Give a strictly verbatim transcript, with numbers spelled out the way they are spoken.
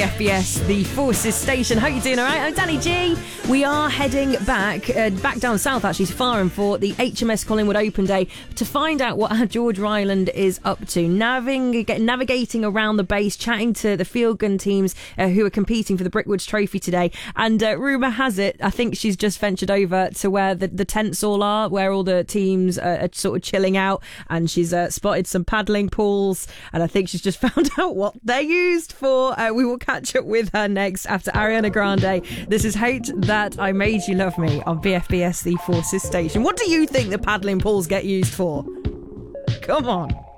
F B S, the Forces Station. Hope you're doing all right. I'm Danny G. We are heading back, uh, back down south actually to Fareham for the H M S Collingwood Open Day to find out what George Ryland is up to. Navig- navigating around the base, chatting to the field gun teams uh, who are competing for the Brickwoods Trophy today. And uh, rumour has it, I think she's just ventured over to where the, the tents all are, where all the teams are, are sort of chilling out. And she's uh, spotted some paddling pools. And I think she's just found out what they're used for. Uh, we will catch up with her next after Ariana Grande. This is Hate That I Made You Love Me on B F B S, the Forces Station. What do you think the paddling pools get used for? Come on.